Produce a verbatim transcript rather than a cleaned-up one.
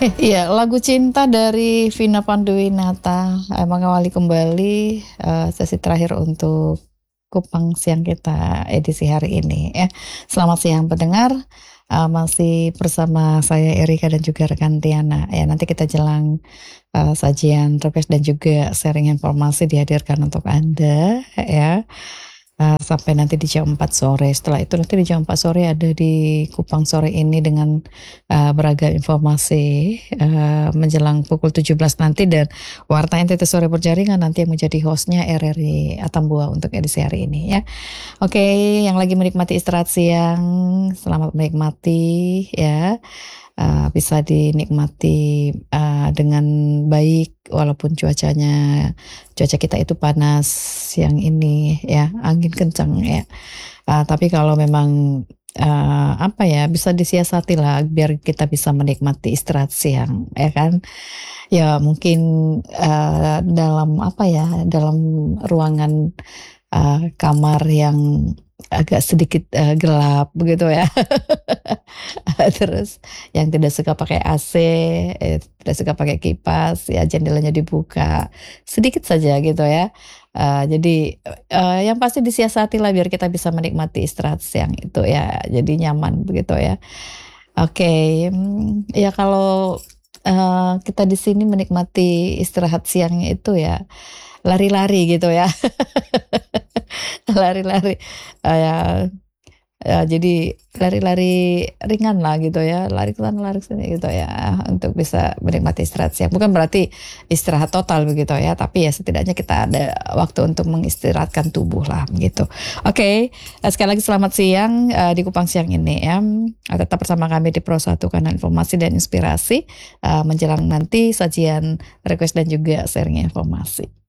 Iya, lagu Cinta dari Vina Panduwinata eh, mengawali kembali eh, sesi terakhir untuk Kupang Siang kita edisi hari ini ya. Selamat siang pendengar, eh, masih bersama saya Erika dan juga rekan Tiana ya. Nanti kita jelang eh, sajian request dan juga sharing informasi dihadirkan untuk Anda ya. Uh, sampai nanti di jam empat sore. Setelah itu nanti di jam empat sore ada di Kupang Sore ini dengan uh, beragam informasi uh, menjelang pukul tujuh belas nanti, dan Warta N T T Sore Berjaringan nanti yang menjadi hostnya R R I Atambua untuk edisi hari ini ya. Oke, yang lagi menikmati istirahat siang, selamat menikmati ya. Uh, bisa dinikmati uh, dengan baik walaupun cuacanya cuaca kita itu panas siang ini ya, angin kencang ya. Uh, tapi kalau memang uh, apa ya, bisa disiasati lah biar kita bisa menikmati istirahat siang ya kan. Ya mungkin uh, dalam apa ya, dalam ruangan uh, kamar yang agak sedikit uh, gelap begitu ya. Terus yang tidak suka pakai A C, eh, tidak suka pakai kipas, ya jendelanya dibuka sedikit saja gitu ya. Uh, jadi uh, yang pasti disiasati lah biar kita bisa menikmati istirahat siang itu ya, jadi nyaman begitu ya. Oke, okay. Ya kalau uh, kita di sini menikmati istirahat siang itu ya lari-lari gitu ya. Lari-lari uh, ya, ya jadi lari-lari ringan lah gitu ya, lari ke sana lari ke sini gitu ya, untuk bisa menikmati istirahat siang. Bukan berarti istirahat total begitu ya, tapi ya setidaknya kita ada waktu untuk mengistirahatkan tubuh lah gitu. Oke, okay. Sekali lagi selamat siang uh, di Kupang Siang ini ya. Tetap bersama kami di Pro satu Kanal Informasi dan Inspirasi uh, menjelang nanti sajian request dan juga sharing informasi.